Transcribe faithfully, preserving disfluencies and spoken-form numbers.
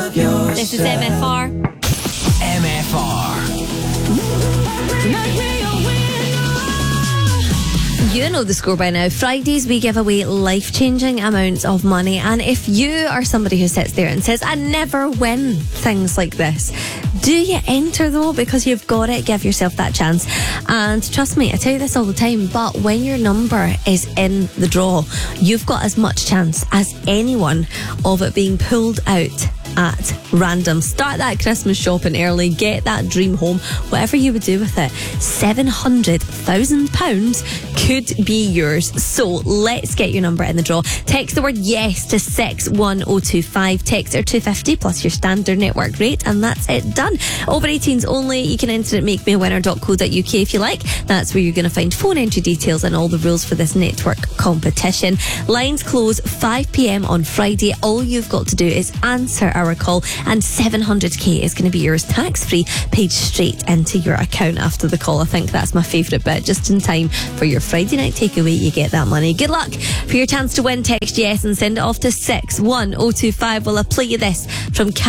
of yourself. This is M F R. M F R. You know the score by now. Fridays we give away life-changing amounts of money, and if you are somebody who sits there and says, I never win things like this, do you enter though? Because you've got it. Give yourself that chance. And trust me, I tell you this all the time, but when your number is in the draw, you've got as much chance as anyone of it being pulled out at random. Start that Christmas shopping early, get that dream home, whatever you would do with it. seven hundred thousand pounds could be yours. So let's get your number in the draw. Text the word yes to six one oh two five. Text are two fifty plus your standard network rate, and that's it done. Over eighteens only. You can enter at make me a winner dot co dot uk if you like. That's where you're going to find phone entry details and all the rules for this network competition. Lines close five p.m. on Friday. All you've got to do is answer our call, and seven hundred k is going to be yours tax-free, paid straight into your account after the call. I think that's my favourite bit. Just in time for your Friday night takeaway, you get that money. Good luck for your chance to win. Text yes and send it off to six one oh two five. Will I play you this from Cat